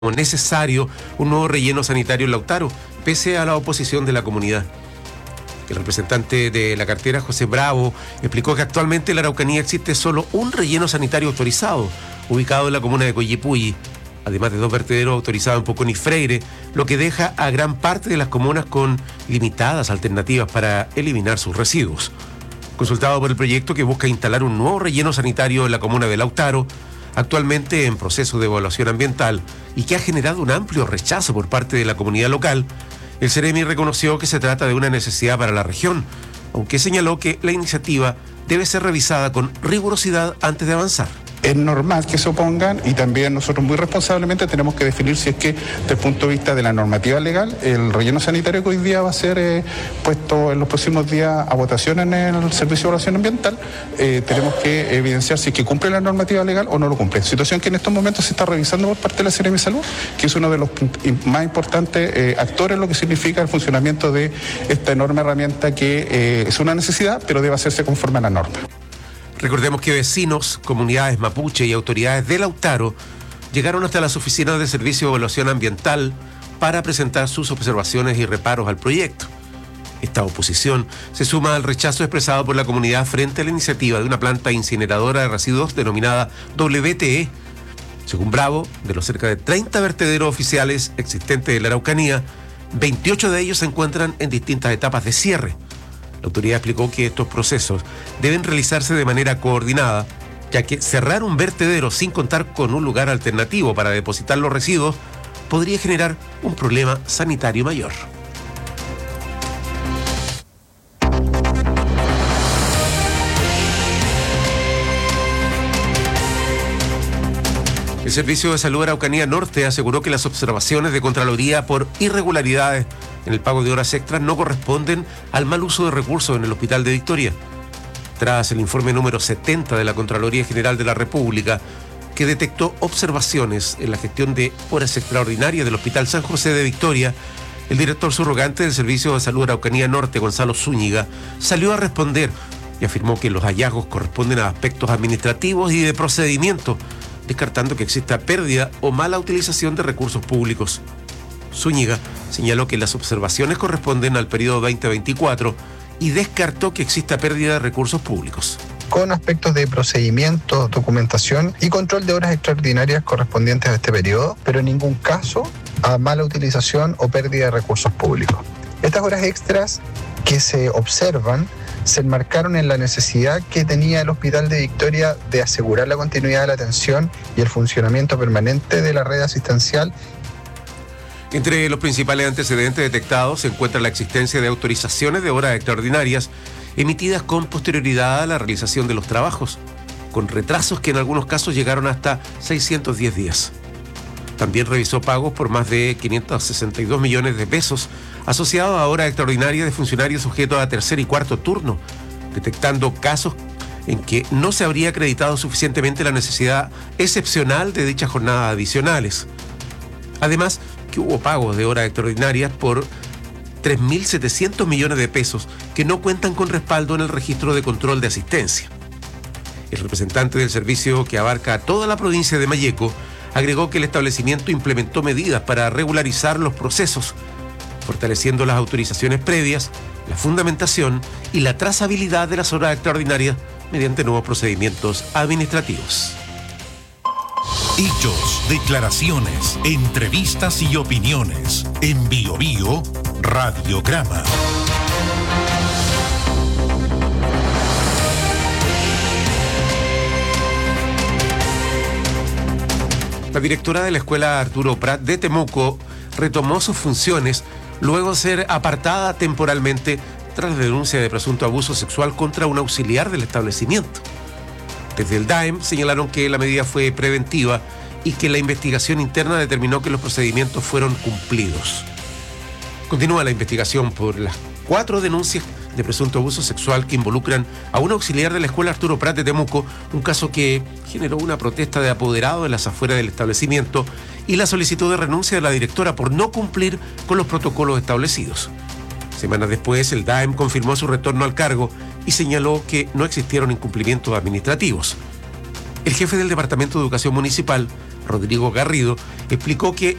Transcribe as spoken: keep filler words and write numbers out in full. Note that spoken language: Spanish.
como necesario un nuevo relleno sanitario en Lautaro, pese a la oposición de la comunidad. El representante de la cartera, José Bravo, explicó que actualmente en la Araucanía existe solo un relleno sanitario autorizado, ubicado en la comuna de Coyipulli, además de dos vertederos autorizados en Pucón y Freire, lo que deja a gran parte de las comunas con limitadas alternativas para eliminar sus residuos. Consultado por el proyecto que busca instalar un nuevo relleno sanitario en la comuna de Lautaro, actualmente en proceso de evaluación ambiental y que ha generado un amplio rechazo por parte de la comunidad local, el Ceremi reconoció que se trata de una necesidad para la región, aunque señaló que la iniciativa debe ser revisada con rigurosidad antes de avanzar. Es normal que se opongan y también nosotros muy responsablemente tenemos que definir si es que desde el punto de vista de la normativa legal el relleno sanitario que hoy día va a ser eh, puesto en los próximos días a votación en el Servicio de Evaluación Ambiental, eh, tenemos que evidenciar si es que cumple la normativa legal o no lo cumple. Situación que en estos momentos se está revisando por parte de la Seremi de Salud, que es uno de los más importantes eh, actores en lo que significa el funcionamiento de esta enorme herramienta que eh, es una necesidad, pero debe hacerse conforme a la norma. Recordemos que vecinos, comunidades mapuche y autoridades de Lautaro llegaron hasta las oficinas del Servicio de Evaluación Ambiental para presentar sus observaciones y reparos al proyecto. Esta oposición se suma al rechazo expresado por la comunidad frente a la iniciativa de una planta incineradora de residuos denominada W T E. Según Bravo, de los cerca de treinta vertederos oficiales existentes en la Araucanía, veintiocho de ellos se encuentran en distintas etapas de cierre. La autoridad explicó que estos procesos deben realizarse de manera coordinada, ya que cerrar un vertedero sin contar con un lugar alternativo para depositar los residuos podría generar un problema sanitario mayor. El Servicio de Salud Araucanía Norte aseguró que las observaciones de Contraloría por irregularidades en el pago de horas extras no corresponden al mal uso de recursos en el Hospital de Victoria. Tras el informe número setenta de la Contraloría General de la República, que detectó observaciones en la gestión de horas extraordinarias del Hospital San José de Victoria, el director subrogante del Servicio de Salud Araucanía Norte, Gonzalo Zúñiga, salió a responder y afirmó que los hallazgos corresponden a aspectos administrativos y de procedimiento, descartando que exista pérdida o mala utilización de recursos públicos. Zúñiga señaló que las observaciones corresponden al periodo veinte veinticuatro y descartó que exista pérdida de recursos públicos. Con aspectos de procedimiento, documentación y control de horas extraordinarias correspondientes a este periodo, pero en ningún caso a mala utilización o pérdida de recursos públicos. Estas horas extras que se observan se enmarcaron en la necesidad que tenía el Hospital de Victoria de asegurar la continuidad de la atención y el funcionamiento permanente de la red asistencial. Entre los principales antecedentes detectados se encuentra la existencia de autorizaciones de horas extraordinarias emitidas con posterioridad a la realización de los trabajos, con retrasos que en algunos casos llegaron hasta seiscientos diez días. También revisó pagos por más de quinientos sesenta y dos millones de pesos asociados a horas extraordinarias de funcionarios sujetos a tercer y cuarto turno, detectando casos en que no se habría acreditado suficientemente la necesidad excepcional de dichas jornadas adicionales. Además, que hubo pagos de horas extraordinarias por tres mil setecientos millones de pesos que no cuentan con respaldo en el registro de control de asistencia. El representante del servicio, que abarca a toda la provincia de Malleco, agregó que el establecimiento implementó medidas para regularizar los procesos, fortaleciendo las autorizaciones previas, la fundamentación y la trazabilidad de las horas extraordinarias mediante nuevos procedimientos administrativos. Hechos, declaraciones, entrevistas y opiniones. En Bio Bio, Radiograma. La directora de la Escuela Arturo Prat de Temuco retomó sus funciones luego de ser apartada temporalmente tras la denuncia de presunto abuso sexual contra un auxiliar del establecimiento. Desde el D A E M señalaron que la medida fue preventiva y que la investigación interna determinó que los procedimientos fueron cumplidos. Continúa la investigación por las cuatro denuncias de presunto abuso sexual que involucran a un auxiliar de la Escuela Arturo Prat de Temuco, un caso que generó una protesta de apoderados en las afueras del establecimiento y la solicitud de renuncia de la directora por no cumplir con los protocolos establecidos. Semanas después, el D A E M confirmó su retorno al cargo y señaló que no existieron incumplimientos administrativos. El jefe del Departamento de Educación Municipal, Rodrigo Garrido, explicó que